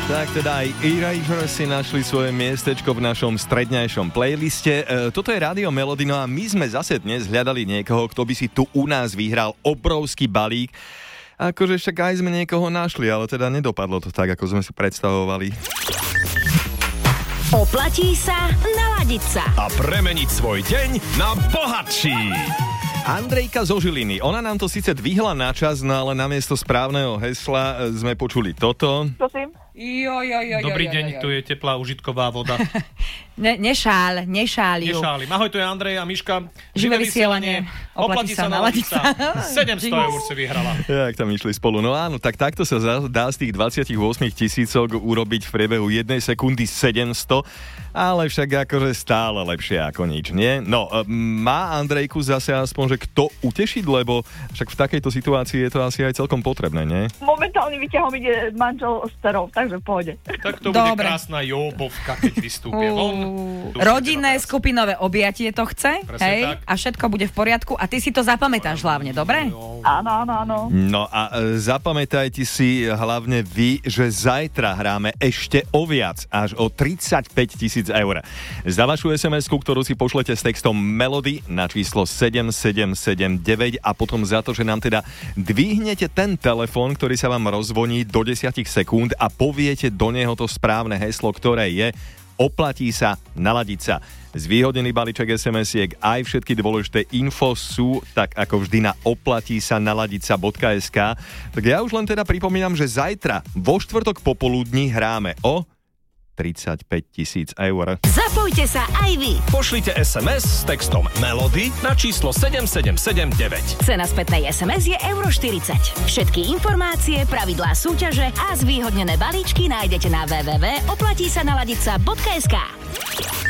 Tak teda aj Erasure si našli svoje miestečko v našom stredňajšom playliste. Toto je Rádio Melody, no a my sme zase dnes hľadali niekoho, kto by si tu u nás vyhral obrovský balík. Akože však aj sme niekoho našli, ale teda nedopadlo to tak, ako sme si predstavovali. Oplatí sa naladiť sa a premeniť svoj deň na bohatší. Andrejka zo Žiliny, ona nám to síce dvihla na čas, no ale namiesto správneho hesla sme počuli toto. Prosím. Dobrý deň, tu je teplá užitková voda. Nešálim. Ahoj, tu je Andrej a Miška. Živé vysielanie. Oplatí sa naladiť sa. 700 eur si vyhrala. Jak tam išli spolu. No áno, tak takto sa dá z tých 28 000 urobiť v priebehu 1 sekundy 700, ale však akože stále lepšie ako nič, nie? No, má Andrejku zase aspoň, že kto utešiť, lebo však v takejto situácii je to asi aj celkom potrebné, nie? Momentálne vyťahom ide manžel s dcerou, takže v pohode. Tak to bude krásna jobovka, keď vystúpia von. Rodinné skupinové objatie to chce, hej? Tak. A všetko bude v poriadku a ty si to zapamätáš hlavne, dobre? Áno. No a zapamätajte si hlavne vy, že zajtra hráme ešte o viac, až o 35 000 eur. Za vašu SMS-ku, ktorú si pošlete s textom Melody na číslo 7779 a potom za to, že nám teda dvihnete ten telefón, ktorý sa vám rozvoní do 10 sekúnd a poviete do neho to správne heslo, ktoré je oplatí sa naladiť sa. Zvýhodnený balíček SMS-iek aj všetky dôležité info sú tak ako vždy na oplatí sa naladiť sa.sk. Tak ja už len teda pripomínam, že zajtra vo štvrtok popoludní hráme o 35 000 eur. Zapojte sa aj vy. Pošlite SMS s textom Melody na číslo 7779. Cena spätnej SMS je euro 40. Všetky informácie, pravidlá súťaže a zvýhodnené balíčky nájdete na www.oplatísanaladica.sk.